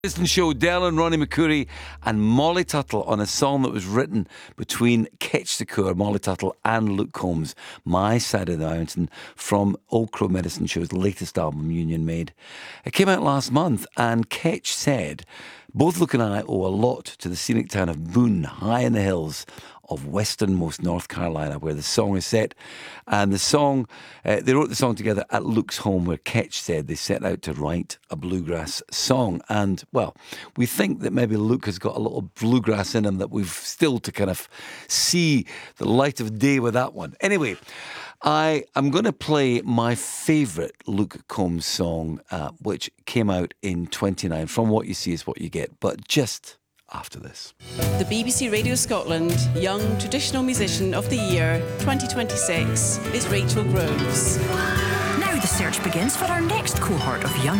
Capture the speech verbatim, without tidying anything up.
Listen show, Dylan, Ronnie McCoury and Molly Tuttle on a song that was written between Ketch the Coeur, Molly Tuttle and Luke Combs, My Side of the Mountain, from Old Crow Medicine Show's latest album, Union Made. It came out last month, and Ketch said, both Luke and I owe a lot to the scenic town of Boone, high in the hills of westernmost North Carolina, where the song is set. And the song, uh, they wrote the song together at Luke's home, where Ketch said they set out to write a bluegrass song. And, well, we think that maybe Luke has got a little bluegrass in him that we've still to kind of see the light of day with that one. Anyway, I am going to play my favourite Luke Combs song, uh, which came out in twenty-nine. From What You See Is What You Get, but just after this. The B B C Radio Scotland Young Traditional Musician of the Year twenty twenty-six is Rachel Groves. Now the search begins for our next cohort of young